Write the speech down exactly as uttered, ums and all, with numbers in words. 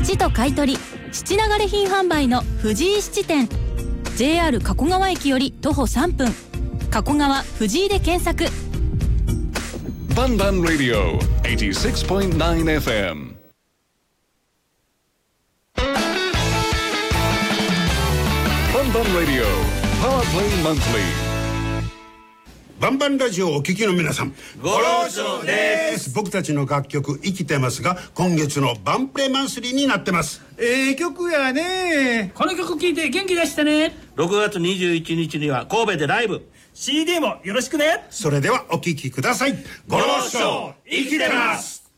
質と買い取り質流れ品販売の藤井質店、 ジェイアール 加古川駅より徒歩さんぷん、加古川藤井で検索。 バンバンラディオ はちじゅうろくてんきゅうエフエム。バンバンラディオパワープレイマンスリー。 バンバンラジオをお聞きの皆さん、 ご老承です。 僕たちの楽曲生きてますが、今月のバンプレマンスリーになってます。 ええ曲やね。 この曲聴いて元気出してね。 ろくがつにじゅういちにちには神戸でライブ、 シーディー もよろしくね。 それではお聴きください。 ご老承生きてます。